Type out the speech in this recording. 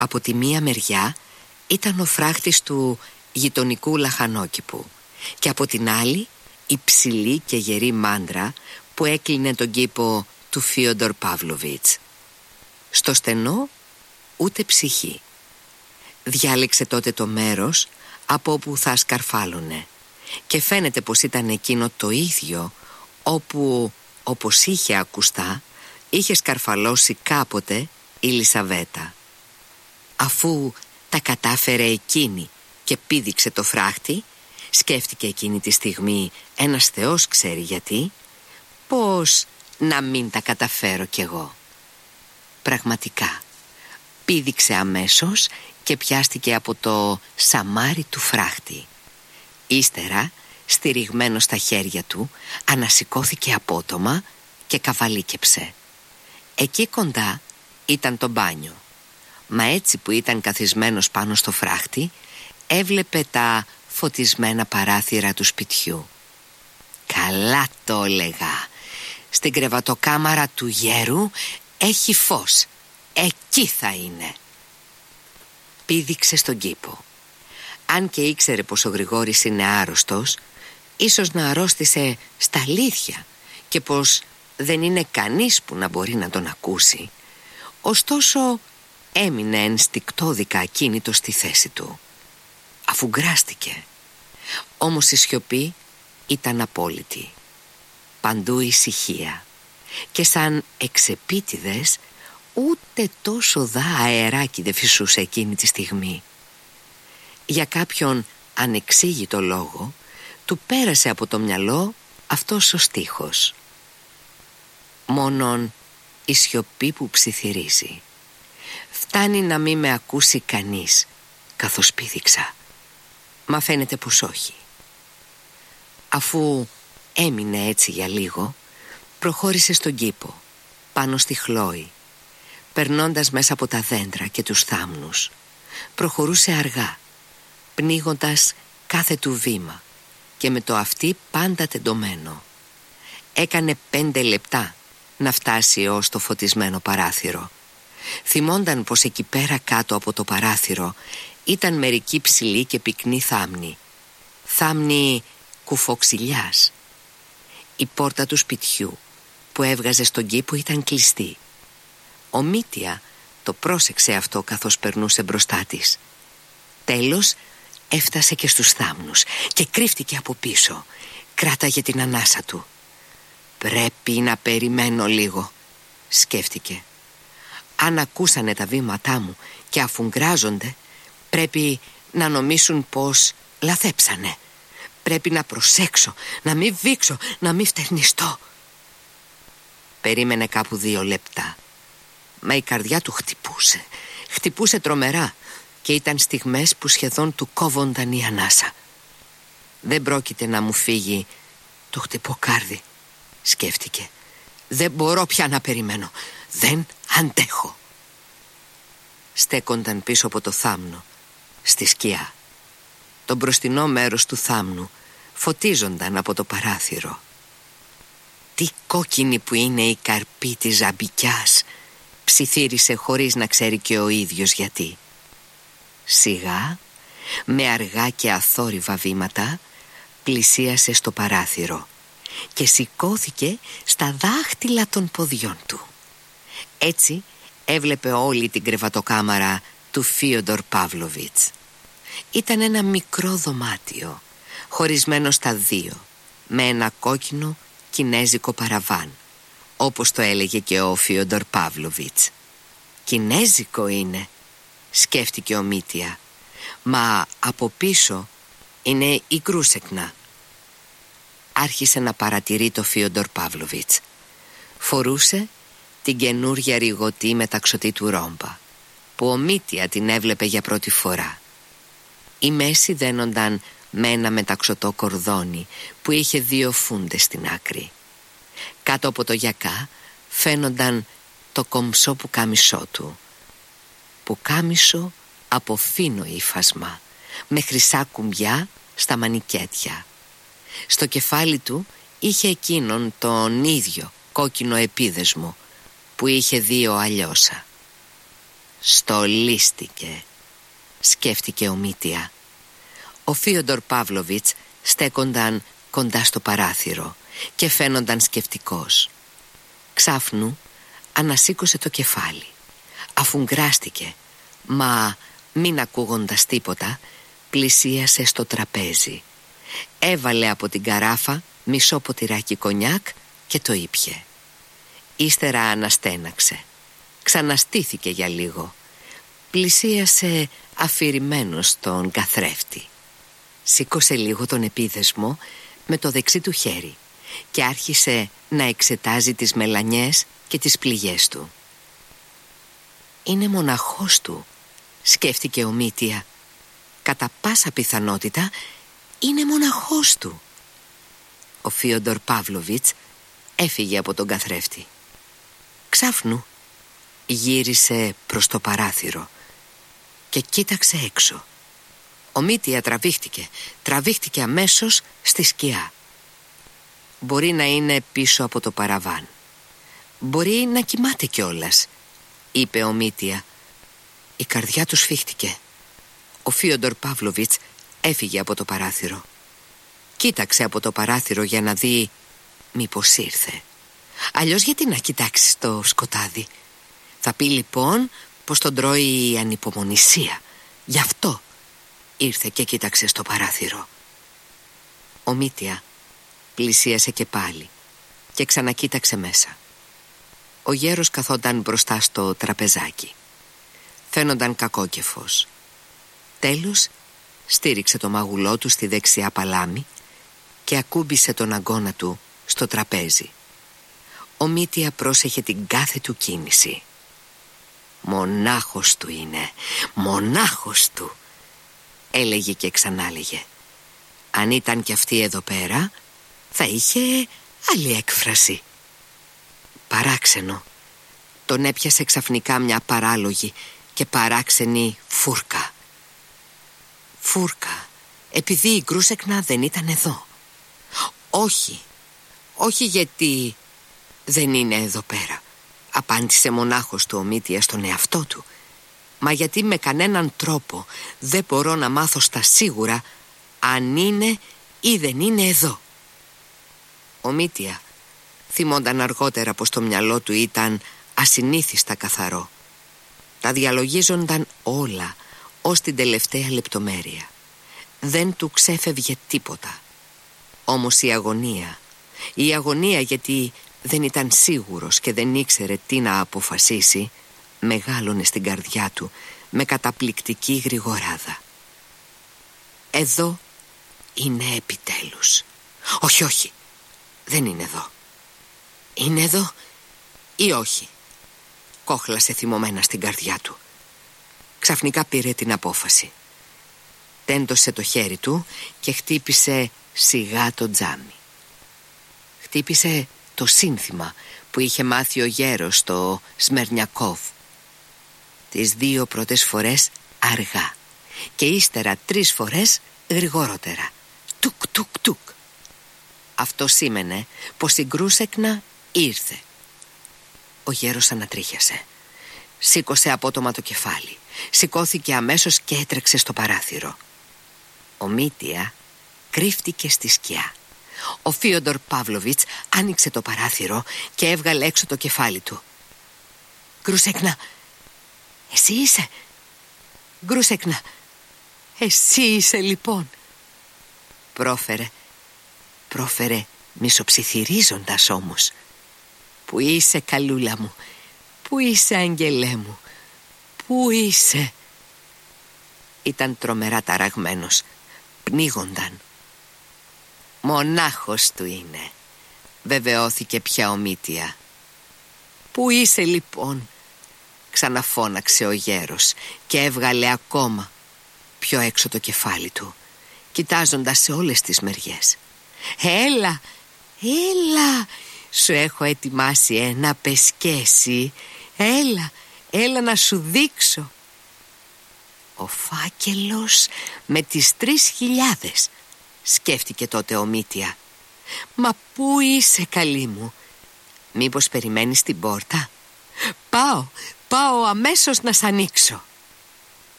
Από τη μία μεριά ήταν ο φράχτης του γειτονικού λαχανόκηπου και από την άλλη η ψηλή και γερή μάντρα που έκλεινε τον κήπο του Φίοντορ Παύλοβιτς. Στο στενό ούτε ψυχή. Διάλεξε τότε το μέρος από όπου θα σκαρφάλωνε και φαίνεται πως ήταν εκείνο το ίδιο όπου, όπως είχε ακουστά, είχε σκαρφαλώσει κάποτε η Λισαβέτα. Αφού τα κατάφερε εκείνη και πήδηξε το φράχτη, σκέφτηκε εκείνη τη στιγμή, ένας Θεός ξέρει γιατί, πως να μην τα καταφέρω κι εγώ. Πραγματικά πήδηξε αμέσως και πιάστηκε από το σαμάρι του φράχτη. Ύστερα, στηριγμένο στα χέρια του, ανασηκώθηκε απότομα και καβαλίκεψε. Εκεί κοντά ήταν το μπάνιο. Μα έτσι που ήταν καθισμένος πάνω στο φράχτη, έβλεπε τα φωτισμένα παράθυρα του σπιτιού. Καλά το έλεγα. Στην κρεβατοκάμαρα του γέρου έχει φως. Εκεί θα είναι. Πήδηξε στον κήπο. Αν και ήξερε πως ο Γρηγόρης είναι άρρωστος, ίσως να αρρώστησε στα αλήθεια και πως δεν είναι κανείς που να μπορεί να τον ακούσει, ωστόσο έμεινε ενστικτόδικα ακίνητο στη θέση του. Αφουγκράστηκε. Όμως η σιωπή ήταν απόλυτη. Παντού ησυχία. Και σαν εξεπίτηδες ούτε τόσο δα αεράκι δεν φυσούσε εκείνη τη στιγμή. Για κάποιον ανεξήγητο λόγο του πέρασε από το μυαλό αυτός ο στίχος. Μόνον η σιωπή που ψιθυρίζει. Φτάνει να μην με ακούσει κανείς, καθώς πήδηξα. Μα φαίνεται πως όχι. Αφού έμεινε έτσι για λίγο, προχώρησε στον κήπο, πάνω στη Χλόη, περνώντας μέσα από τα δέντρα και τους θάμνους. Προχωρούσε αργά, πνίγοντας κάθε του βήμα και με το αυτί πάντα τεντωμένο. Έκανε 5 λεπτά να φτάσει ως το φωτισμένο παράθυρο. Θυμόνταν πως εκεί πέρα κάτω από το παράθυρο ήταν μερικοί ψηλοί και πυκνοί θάμνοι. Θάμνοι κουφοξιλιάς. Η πόρτα του σπιτιού που έβγαζε στον κήπο ήταν κλειστή. Ο Μήτια το πρόσεξε αυτό καθώς περνούσε μπροστά της. Τέλος έφτασε και στους θάμνους και κρύφτηκε από πίσω. Κράταγε την ανάσα του. «Πρέπει να περιμένω λίγο», σκέφτηκε. «Αν ακούσανε τα βήματά μου και αφουγκράζονται, πρέπει να νομίσουν πως λαθέψανε. Πρέπει να προσέξω, να μην βήξω, να μην φτερνιστώ». Περίμενε κάπου 2 λεπτά. Μα η καρδιά του χτυπούσε. Χτυπούσε τρομερά και ήταν στιγμές που σχεδόν του κόβονταν η ανάσα. «Δεν πρόκειται να μου φύγει το χτυποκάρδι», σκέφτηκε. «Δεν μπορώ πια να περιμένω. Δεν αντέχω». Στέκονταν πίσω από το θάμνο, στη σκιά. Το μπροστινό μέρος του θάμνου φωτίζονταν από το παράθυρο. «Τι κόκκινη που είναι η καρπή της ζαμπικιάς», ψιθύρισε χωρίς να ξέρει και ο ίδιος γιατί. Σιγά, με αργά και αθόρυβα βήματα, πλησίασε στο παράθυρο και σηκώθηκε στα δάχτυλα των ποδιών του. Έτσι έβλεπε όλη την κρεβατοκάμαρα του Φίοντορ Παύλοβιτς. Ήταν ένα μικρό δωμάτιο, χωρισμένο στα 2, με ένα κόκκινο κινέζικο παραβάν, όπως το έλεγε και ο Φίοντορ Παύλοβιτς. «Κινέζικο είναι», σκέφτηκε ο Μήτια, «μα από πίσω είναι η κρούσεκνα». Άρχισε να παρατηρεί το Φίοντορ Παύλοβιτς. Φορούσε την καινούρια ριγωτή μεταξωτή του ρόμπα, που ο Μήτια την έβλεπε για πρώτη φορά. Η μέση δένονταν με ένα μεταξωτό κορδόνι που είχε 2 φούντες στην άκρη. Κάτω από το γιακά φαίνονταν το κομψό πουκάμισό του. Πουκάμισο από φίνο ύφασμα, με χρυσά κουμπιά στα μανικέτια. Στο κεφάλι του είχε εκείνον τον ίδιο κόκκινο επίδεσμο που είχε δει ο Αλιώσα. Στολίστηκε, σκέφτηκε ο Μήτια. Ο Φίοντορ Παύλοβιτς στέκονταν κοντά στο παράθυρο και φαίνονταν σκεφτικός. Ξάφνου ανασήκωσε το κεφάλι, αφού γκράστηκε, μα μην ακούγοντας τίποτα, πλησίασε στο τραπέζι. Έβαλε από την καράφα μισό ποτηράκι κονιάκ και το ήπιε. Ύστερα αναστέναξε. Ξαναστήθηκε για λίγο. Πλησίασε αφηρημένος στον καθρέφτη. Σήκωσε λίγο τον επίδεσμο με το δεξί του χέρι και άρχισε να εξετάζει τις μελανιές και τις πληγές του. «Είναι μοναχός του», σκέφτηκε ο Μήτια. «Κατά πάσα πιθανότητα είναι μοναχός του». Ο Φίοντορ Παύλοβιτς έφυγε από τον καθρέφτη. Ξάφνου γύρισε προς το παράθυρο και κοίταξε έξω. Ο Μήτια τραβήχτηκε αμέσως στη σκιά. «Μπορεί να είναι πίσω από το παραβάν. Μπορεί να κοιμάται κιόλας», είπε ο Μήτια. Η καρδιά του σφίχτηκε. Ο Φίοντορ Παύλοβιτς έφυγε από το παράθυρο. Κοίταξε από το παράθυρο για να δει μήπως ήρθε. Αλλιώς γιατί να κοιτάξει το σκοτάδι? Θα πει λοιπόν πως τον τρώει η ανυπομονησία. Γι' αυτό ήρθε και κοίταξε στο παράθυρο. Ο Μήτια πλησίασε και πάλι και ξανακοίταξε μέσα. Ο γέρος καθόταν μπροστά στο τραπεζάκι. Φαίνονταν κακόκεφος. Τέλος στήριξε το μαγουλό του στη δεξιά παλάμη και ακούμπησε τον αγκώνα του στο τραπέζι. Ο Μήτια πρόσεχε την κάθε του κίνηση. «Μονάχος του είναι, μονάχος του», έλεγε και ξανάλεγε. Αν ήταν κι αυτή εδώ πέρα, θα είχε άλλη έκφραση. Παράξενο. Τον έπιασε ξαφνικά μια παράλογη και παράξενη φούρκα. Φούρκα, επειδή η Γκρούσεκνα δεν ήταν εδώ. Όχι γιατί δεν είναι εδώ πέρα, απάντησε μονάχος του ο Μήτια στον εαυτό του. Μα γιατί με κανέναν τρόπο δεν μπορώ να μάθω στα σίγουρα αν είναι ή δεν είναι εδώ. Ο Μήτια θυμόνταν αργότερα πως το μυαλό του ήταν ασυνήθιστα καθαρό. Τα διαλογίζονταν όλα ως την τελευταία λεπτομέρεια. Δεν του ξέφευγε τίποτα. Όμως η αγωνία γιατί δεν ήταν σίγουρος και δεν ήξερε τι να αποφασίσει, μεγάλωνε στην καρδιά του με καταπληκτική γρηγοράδα. Εδώ είναι επιτέλους. Όχι, δεν είναι εδώ. Είναι εδώ ή όχι? Κόχλασε θυμωμένα στην καρδιά του. Ξαφνικά πήρε την απόφαση. Τέντωσε το χέρι του και χτύπησε σιγά το τζάμι. Χτύπησε το σύνθημα που είχε μάθει ο γέρος στο Σμερνιακόβ. Τις 2 πρώτες φορές αργά και ύστερα 3 φορές γρηγορότερα. Τουκ τουκ τουκ. Αυτό σήμαινε πως η Γκρούσεκνα ήρθε. Ο γέρος ανατρίχιασε. Σήκωσε απότομα το κεφάλι. Σηκώθηκε αμέσως και έτρεξε στο παράθυρο. Ο Μήτια κρύφτηκε στη σκιά. Ο Φίοντορ Παύλοβιτς άνοιξε το παράθυρο και έβγαλε έξω το κεφάλι του. «Γκρούσεκνα, εσύ είσαι? Γκρούσεκνα, εσύ είσαι λοιπόν?» Πρόφερε μισοψιθυρίζοντας όμως. «Πού είσαι, καλούλα μου? Πού είσαι, αγγελέ μου? Πού είσαι?» Ήταν τρομερά ταραγμένος. Πνίγονταν. «Μονάχος του είναι», βεβαιώθηκε πια ο Μήτια. «Πού είσαι λοιπόν?» ξαναφώναξε ο γέρος και έβγαλε ακόμα πιο έξω το κεφάλι του, κοιτάζοντας σε όλες τις μεριές. Έλα, σου έχω ετοιμάσει ένα πεσκέσι. Έλα να σου δείξω». Ο φάκελος με τις 3.000, σκέφτηκε τότε ο Μήτια. «Μα πού είσαι, καλή μου? Μήπως περιμένεις την πόρτα? Πάω αμέσως να σ' ανοίξω.